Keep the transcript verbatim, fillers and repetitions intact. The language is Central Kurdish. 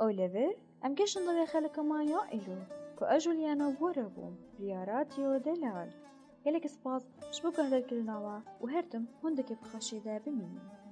ئۆلەڤێر ئەم گەشندەڵێ خەلکەمانیا ئیرۆ کە ئەژولیانە وەرە بووم ریاراتیۆ دەلال گەلێک سپاس شبۆ گەندەرکردنەوە و هەردم هەندێکی بخەشیدا بمینی.